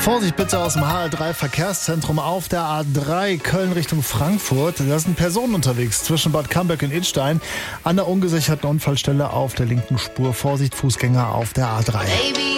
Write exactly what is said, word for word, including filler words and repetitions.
Vorsicht bitte aus dem H L drei Verkehrszentrum auf der A drei Köln Richtung Frankfurt. Da sind Personen unterwegs zwischen Bad Camberg und Idstein an der ungesicherten Unfallstelle auf der linken Spur. Vorsicht, Fußgänger auf der A drei. Baby.